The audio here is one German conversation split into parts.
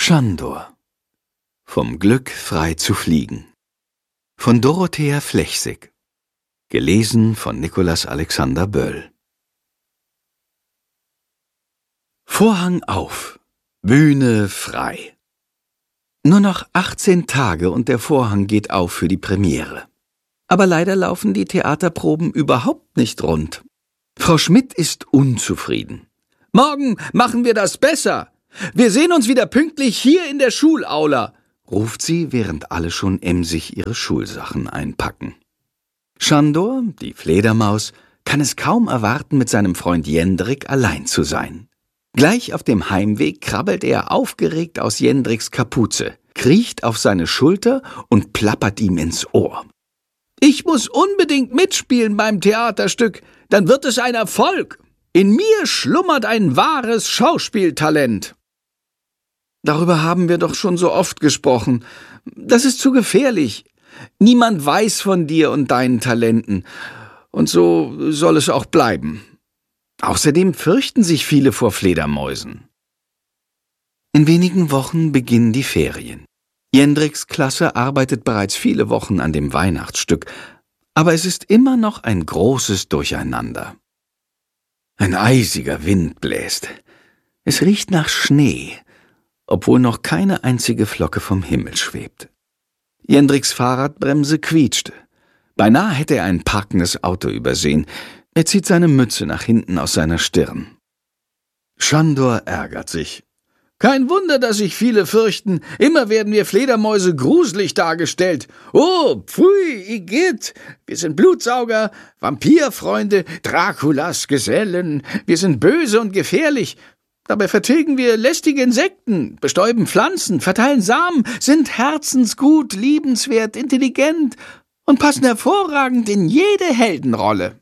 Schandor. Vom Glück frei zu fliegen. Von Dorothea Flechsig. Gelesen von Nicholas Alexander Böll. Vorhang auf. Bühne frei. Nur noch 18 Tage und der Vorhang geht auf für die Premiere. Aber leider laufen die Theaterproben überhaupt nicht rund. Frau Schmidt ist unzufrieden. »Morgen machen wir das besser. Wir sehen uns wieder pünktlich hier in der Schulaula«, ruft sie, während alle schon emsig ihre Schulsachen einpacken. Schandor, die Fledermaus, kann es kaum erwarten, mit seinem Freund Jendrik allein zu sein. Gleich auf dem Heimweg krabbelt er aufgeregt aus Jendriks Kapuze, kriecht auf seine Schulter und plappert ihm ins Ohr. »Ich muss unbedingt mitspielen beim Theaterstück, dann wird es ein Erfolg. In mir schlummert ein wahres Schauspieltalent.« »Darüber haben wir doch schon so oft gesprochen. Das ist zu gefährlich. Niemand weiß von dir und deinen Talenten. Und so soll es auch bleiben. Außerdem fürchten sich viele vor Fledermäusen.« In wenigen Wochen beginnen die Ferien. Jendriks Klasse arbeitet bereits viele Wochen an dem Weihnachtsstück, aber es ist immer noch ein großes Durcheinander. Ein eisiger Wind bläst. Es riecht nach Schnee, obwohl noch keine einzige Flocke vom Himmel schwebt. Jendriks Fahrradbremse quietscht. Beinahe hätte er ein parkendes Auto übersehen. Er zieht seine Mütze nach hinten aus seiner Stirn. Schandor ärgert sich. »Kein Wunder, dass sich viele fürchten. Immer werden wir Fledermäuse gruselig dargestellt. Oh, pfui, Igitt. Wir sind Blutsauger, Vampirfreunde, Draculas Gesellen. Wir sind böse und gefährlich. Dabei vertilgen wir lästige Insekten, bestäuben Pflanzen, verteilen Samen, sind herzensgut, liebenswert, intelligent und passen hervorragend in jede Heldenrolle.«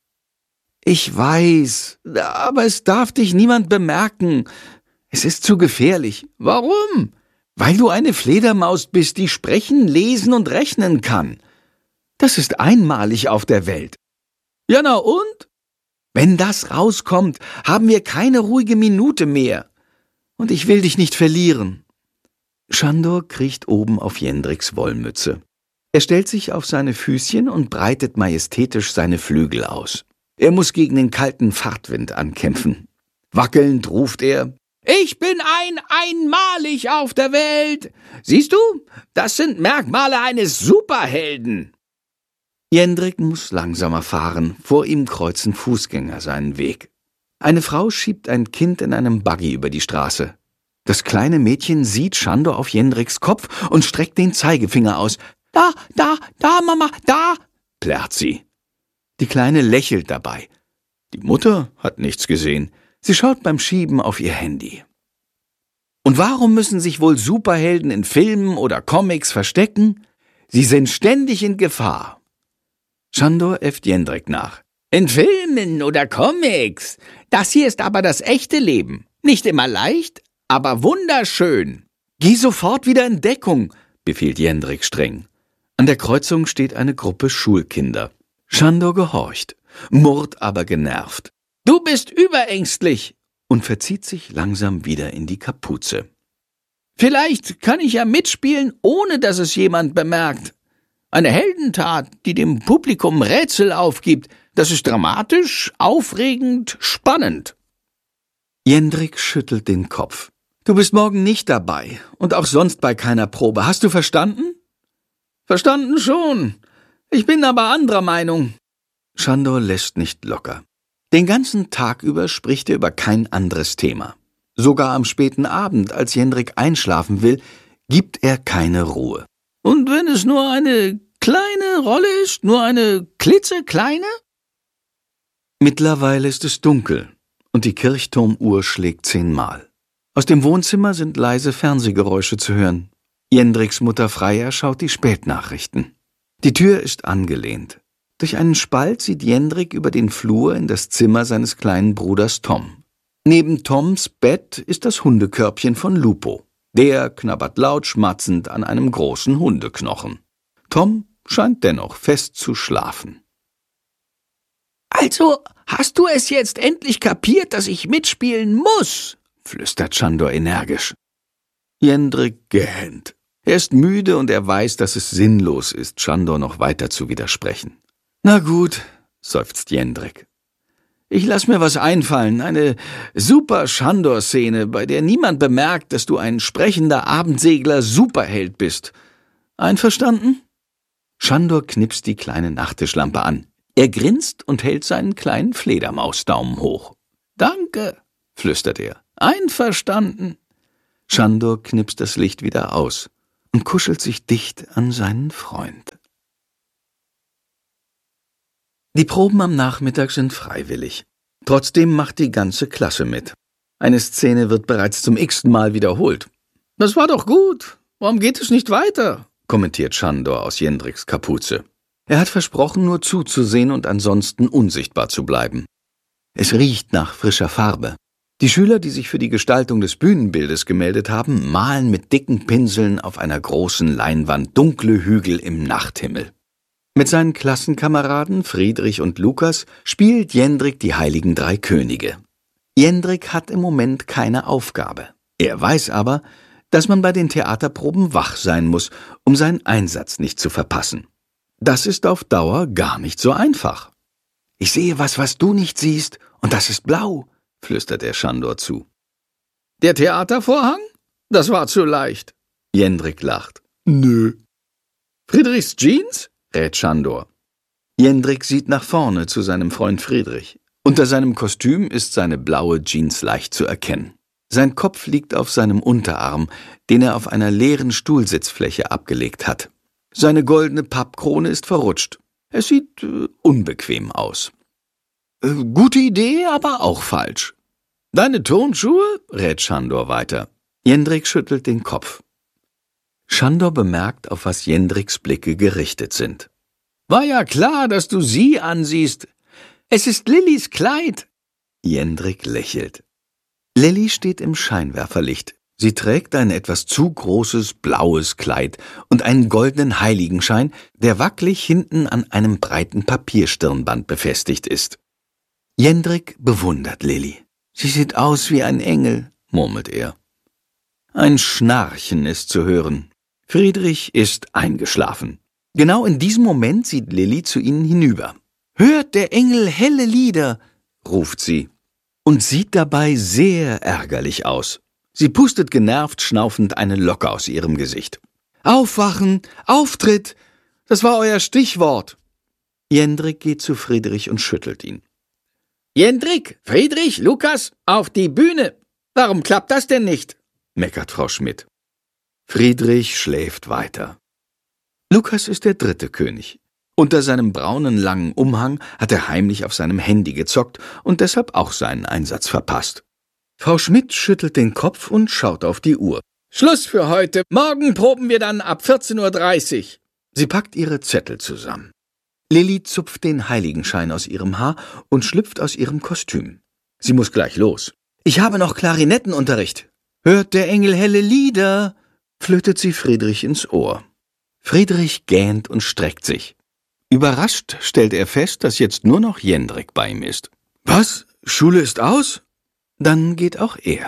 »Ich weiß, aber es darf dich niemand bemerken. Es ist zu gefährlich.« »Warum?« »Weil du eine Fledermaus bist, die sprechen, lesen und rechnen kann. Das ist einmalig auf der Welt.« »Ja, na und? Wenn das rauskommt, haben wir keine ruhige Minute mehr. Und ich will dich nicht verlieren.« Schandor kriecht oben auf Jendriks Wollmütze. Er stellt sich auf seine Füßchen und breitet majestätisch seine Flügel aus. Er muss gegen den kalten Fahrtwind ankämpfen. Wackelnd ruft er: »Ich bin einmalig auf der Welt. Siehst du, das sind Merkmale eines Superhelden.« Jendrik muss langsamer fahren, vor ihm kreuzen Fußgänger seinen Weg. Eine Frau schiebt ein Kind in einem Buggy über die Straße. Das kleine Mädchen sieht Schandor auf Jendriks Kopf und streckt den Zeigefinger aus. Da, Mama, da«, plärrt sie. Die Kleine lächelt dabei. Die Mutter hat nichts gesehen. Sie schaut beim Schieben auf ihr Handy. Und warum müssen sich wohl Superhelden in Filmen oder Comics verstecken? Sie sind ständig in Gefahr. Schandor äfft Jendrik nach. »In Filmen oder Comics? Das hier ist aber das echte Leben. Nicht immer leicht, aber wunderschön.« »Geh sofort wieder in Deckung«, befiehlt Jendrik streng. An der Kreuzung steht eine Gruppe Schulkinder. Schandor gehorcht, murrt aber genervt. »Du bist überängstlich«, und verzieht sich langsam wieder in die Kapuze. »Vielleicht kann ich ja mitspielen, ohne dass es jemand bemerkt. Eine Heldentat, die dem Publikum Rätsel aufgibt, das ist dramatisch, aufregend, spannend.« Jendrik schüttelt den Kopf. »Du bist morgen nicht dabei und auch sonst bei keiner Probe. Hast du verstanden?« »Verstanden schon. Ich bin aber anderer Meinung.« Schandor lässt nicht locker. Den ganzen Tag über spricht er über kein anderes Thema. Sogar am späten Abend, als Jendrik einschlafen will, gibt er keine Ruhe. »Und wenn es nur eine kleine Rolle ist, nur eine klitzekleine?« Mittlerweile ist es dunkel und die Kirchturmuhr schlägt 10-mal. Aus dem Wohnzimmer sind leise Fernsehgeräusche zu hören. Jendriks Mutter Freya schaut die Spätnachrichten. Die Tür ist angelehnt. Durch einen Spalt sieht Jendrik über den Flur in das Zimmer seines kleinen Bruders Tom. Neben Toms Bett ist das Hundekörbchen von Lupo. Der knabbert laut schmatzend an einem großen Hundeknochen. Tom scheint dennoch fest zu schlafen. »Also hast du es jetzt endlich kapiert, dass ich mitspielen muss?« flüstert Schandor energisch. Jendrik gähnt. Er ist müde und er weiß, dass es sinnlos ist, Sándor noch weiter zu widersprechen. »Na gut«, seufzt Jendrik. »Ich lass mir was einfallen, eine super Sándor-Szene, bei der niemand bemerkt, dass du ein sprechender Abendsegler-Superheld bist. Einverstanden?« Sándor knipst die kleine Nachttischlampe an. Er grinst und hält seinen kleinen Fledermausdaumen hoch. »Danke«, flüstert er. »Einverstanden.« Sándor knipst das Licht wieder aus und kuschelt sich dicht an seinen Freund. Die Proben am Nachmittag sind freiwillig. Trotzdem macht die ganze Klasse mit. Eine Szene wird bereits zum x-ten Mal wiederholt. »Das war doch gut. Warum geht es nicht weiter?« kommentiert Sándor aus Jendriks Kapuze. Er hat versprochen, nur zuzusehen und ansonsten unsichtbar zu bleiben. Es riecht nach frischer Farbe. Die Schüler, die sich für die Gestaltung des Bühnenbildes gemeldet haben, malen mit dicken Pinseln auf einer großen Leinwand dunkle Hügel im Nachthimmel. Mit seinen Klassenkameraden Friedrich und Lukas spielt Jendrik die Heiligen Drei Könige. Jendrik hat im Moment keine Aufgabe. Er weiß aber, dass man bei den Theaterproben wach sein muss, um seinen Einsatz nicht zu verpassen. Das ist auf Dauer gar nicht so einfach. »Ich sehe was du nicht siehst, und das ist blau«, flüstert er Sándor zu. »Der Theatervorhang? Das war zu leicht.« Jendrik lacht. »Nö.« »Friedrichs Jeans?« rät Sándor. Jendrik sieht nach vorne zu seinem Freund Friedrich. Unter seinem Kostüm ist seine blaue Jeans leicht zu erkennen. Sein Kopf liegt auf seinem Unterarm, den er auf einer leeren Stuhlsitzfläche abgelegt hat. Seine goldene Pappkrone ist verrutscht. Es sieht unbequem aus. »Gute Idee, aber auch falsch.« »Deine Turnschuhe?« rät Sándor weiter. Jendrik schüttelt den Kopf. Sándor bemerkt, auf was Jendriks Blicke gerichtet sind. »War ja klar, dass du sie ansiehst. Es ist Lillys Kleid.« Jendrik lächelt. Lilly steht im Scheinwerferlicht. Sie trägt ein etwas zu großes blaues Kleid und einen goldenen Heiligenschein, der wackelig hinten an einem breiten Papierstirnband befestigt ist. Jendrik bewundert Lilly. »Sie sieht aus wie ein Engel«, murmelt er. Ein Schnarchen ist zu hören. Friedrich ist eingeschlafen. Genau in diesem Moment sieht Lilly zu ihnen hinüber. »Hört der Engel helle Lieder«, ruft sie, und sieht dabei sehr ärgerlich aus. Sie pustet genervt schnaufend eine Locke aus ihrem Gesicht. »Aufwachen! Auftritt! Das war euer Stichwort!« Jendrik geht zu Friedrich und schüttelt ihn. »Jendrik, Friedrich, Lukas, auf die Bühne! Warum klappt das denn nicht?« meckert Frau Schmidt. Friedrich schläft weiter. Lukas ist der dritte König. Unter seinem braunen langen Umhang hat er heimlich auf seinem Handy gezockt und deshalb auch seinen Einsatz verpasst. Frau Schmidt schüttelt den Kopf und schaut auf die Uhr. »Schluss für heute. Morgen proben wir dann ab 14:30 Uhr. Sie packt ihre Zettel zusammen. Lilly zupft den Heiligenschein aus ihrem Haar und schlüpft aus ihrem Kostüm. Sie muss gleich los. »Ich habe noch Klarinettenunterricht.« »Hört der Engel helle Lieder«, flötet sie Friedrich ins Ohr. Friedrich gähnt und streckt sich. Überrascht stellt er fest, dass jetzt nur noch Jendrik bei ihm ist. »Was? Schule ist aus?« Dann geht auch er.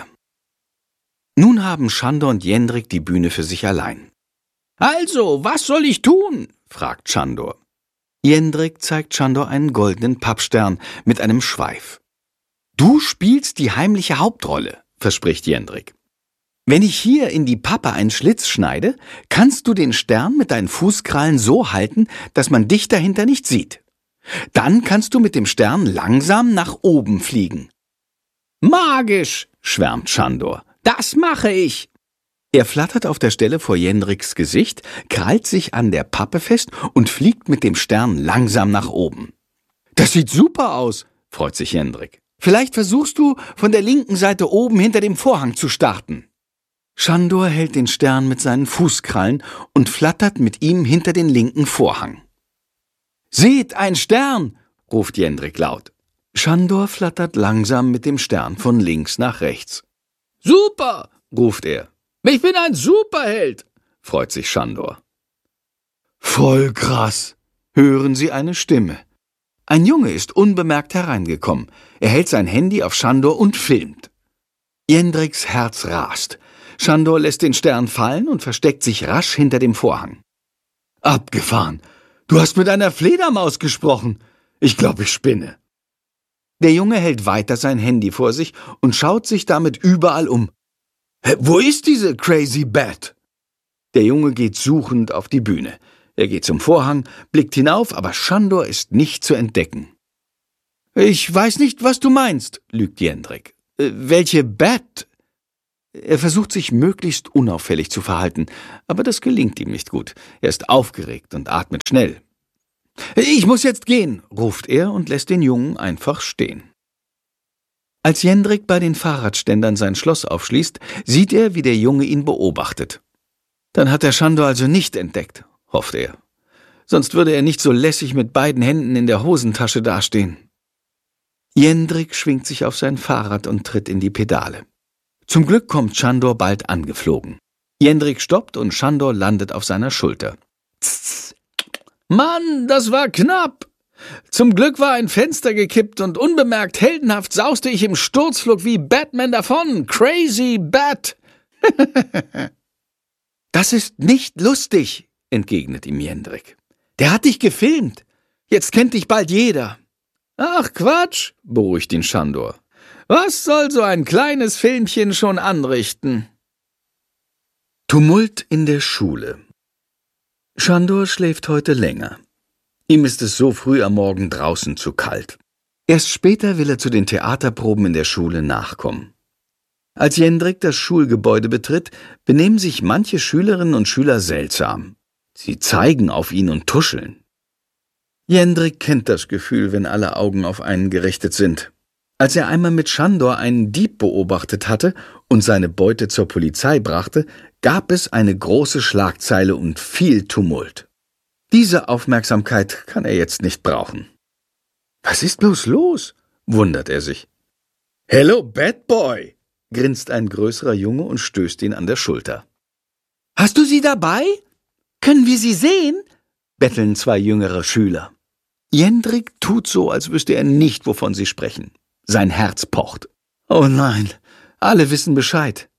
Nun haben Sándor und Jendrik die Bühne für sich allein. »Also, was soll ich tun?« fragt Sándor. Jendrik zeigt Sándor einen goldenen Pappstern mit einem Schweif. »Du spielst die heimliche Hauptrolle«, verspricht Jendrik. »Wenn ich hier in die Pappe einen Schlitz schneide, kannst du den Stern mit deinen Fußkrallen so halten, dass man dich dahinter nicht sieht. Dann kannst du mit dem Stern langsam nach oben fliegen.« »Magisch«, schwärmt Sándor. »Das mache ich.« Er flattert auf der Stelle vor Jendriks Gesicht, krallt sich an der Pappe fest und fliegt mit dem Stern langsam nach oben. »Das sieht super aus«, freut sich Jendrik. »Vielleicht versuchst du, von der linken Seite oben hinter dem Vorhang zu starten.« Sándor hält den Stern mit seinen Fußkrallen und flattert mit ihm hinter den linken Vorhang. »Seht, ein Stern«, ruft Jendrik laut. Sándor flattert langsam mit dem Stern von links nach rechts. »Super«, ruft er. »Ich bin ein Superheld«, freut sich Sándor. »Voll krass«, hören sie eine Stimme. Ein Junge ist unbemerkt hereingekommen. Er hält sein Handy auf Sándor und filmt. Jendriks Herz rast. Sándor lässt den Stern fallen und versteckt sich rasch hinter dem Vorhang. »Abgefahren! Du hast mit einer Fledermaus gesprochen! Ich glaube, ich spinne!« Der Junge hält weiter sein Handy vor sich und schaut sich damit überall um. »Wo ist diese Crazy Bat?« Der Junge geht suchend auf die Bühne. Er geht zum Vorhang, blickt hinauf, aber Sándor ist nicht zu entdecken. »Ich weiß nicht, was du meinst«, lügt Jendrik. »Welche Bat?« Er versucht sich möglichst unauffällig zu verhalten, aber das gelingt ihm nicht gut. Er ist aufgeregt und atmet schnell. »Ich muss jetzt gehen«, ruft er und lässt den Jungen einfach stehen. Als Jendrik bei den Fahrradständern sein Schloss aufschließt, sieht er, wie der Junge ihn beobachtet. Dann hat der Sándor also nicht entdeckt, hofft er. Sonst würde er nicht so lässig mit beiden Händen in der Hosentasche dastehen. Jendrik schwingt sich auf sein Fahrrad und tritt in die Pedale. Zum Glück kommt Sándor bald angeflogen. Jendrik stoppt und Sándor landet auf seiner Schulter. »Tss, Mann, das war knapp! Zum Glück war ein Fenster gekippt und unbemerkt heldenhaft sauste ich im Sturzflug wie Batman davon. Crazy Bat!« »Das ist nicht lustig«, entgegnet ihm Jendrik. »Der hat dich gefilmt. Jetzt kennt dich bald jeder.« »Ach Quatsch«, beruhigt ihn Sándor. »Was soll so ein kleines Filmchen schon anrichten?« Tumult in der Schule. Sándor schläft heute länger. Ihm ist es so früh am Morgen draußen zu kalt. Erst später will er zu den Theaterproben in der Schule nachkommen. Als Jendrik das Schulgebäude betritt, benehmen sich manche Schülerinnen und Schüler seltsam. Sie zeigen auf ihn und tuscheln. Jendrik kennt das Gefühl, wenn alle Augen auf einen gerichtet sind. Als er einmal mit Sándor einen Dieb beobachtet hatte und seine Beute zur Polizei brachte, gab es eine große Schlagzeile und viel Tumult. Diese Aufmerksamkeit kann er jetzt nicht brauchen. »Was ist bloß los?« wundert er sich. »Hello, Bad Boy«, grinst ein größerer Junge und stößt ihn an der Schulter. »Hast du sie dabei? Können wir sie sehen?« betteln zwei jüngere Schüler. Jendrik tut so, als wüsste er nicht, wovon sie sprechen. Sein Herz pocht. Oh nein, alle wissen Bescheid.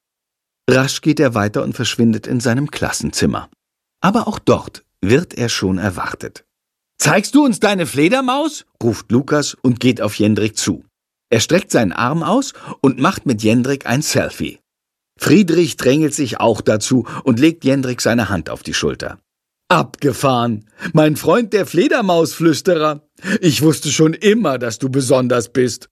Rasch geht er weiter und verschwindet in seinem Klassenzimmer. Aber auch dort wird er schon erwartet. »Zeigst du uns deine Fledermaus?« ruft Lukas und geht auf Jendrik zu. Er streckt seinen Arm aus und macht mit Jendrik ein Selfie. Friedrich drängelt sich auch dazu und legt Jendrik seine Hand auf die Schulter. »Abgefahren! Mein Freund der Fledermausflüsterer! Ich wusste schon immer, dass du besonders bist!«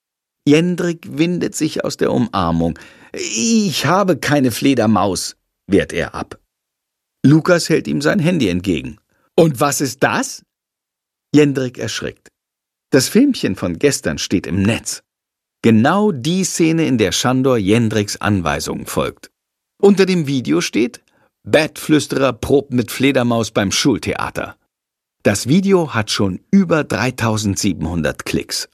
Jendrik windet sich aus der Umarmung. »Ich habe keine Fledermaus«, wehrt er ab. Lukas hält ihm sein Handy entgegen. »Und was ist das?« Jendrik erschrickt. Das Filmchen von gestern steht im Netz. Genau die Szene, in der Sándor Jendriks Anweisungen folgt. Unter dem Video steht: »Bat-Flüsterer probt mit Fledermaus beim Schultheater.« Das Video hat schon über 3700 Klicks.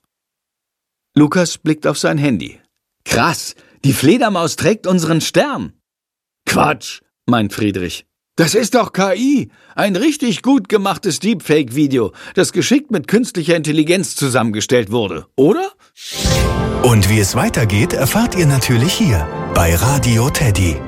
Lukas blickt auf sein Handy. »Krass, die Fledermaus trägt unseren Stern!« »Quatsch«, meint Friedrich. »Das ist doch KI, ein richtig gut gemachtes Deepfake-Video, das geschickt mit künstlicher Intelligenz zusammengestellt wurde, oder?« Und wie es weitergeht, erfahrt ihr natürlich hier bei Radio Teddy.